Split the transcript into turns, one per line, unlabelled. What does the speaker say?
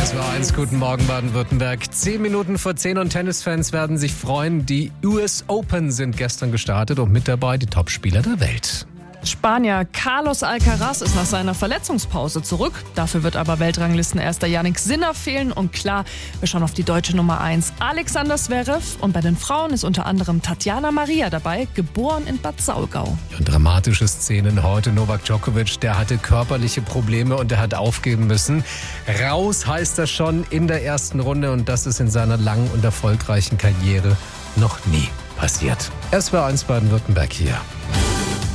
2-1, guten Morgen Baden-Württemberg. 10 Minuten vor 10 und Tennisfans werden sich freuen. Die US Open sind gestern gestartet und mit dabei die Topspieler der Welt.
Spanier Carlos Alcaraz ist nach seiner Verletzungspause zurück. Dafür wird aber Weltranglistenerster Jannik Sinner fehlen. Und klar, wir schauen auf die deutsche Nummer 1, Alexander Zverev. Und bei den Frauen ist unter anderem Tatjana Maria dabei, geboren in Bad Saulgau.
Und dramatische Szenen heute. Novak Djokovic, der hatte körperliche Probleme und er hat aufgeben müssen. Raus heißt das schon in der ersten Runde und das ist in seiner langen und erfolgreichen Karriere noch nie passiert. SWR1 Baden-Württemberg hier.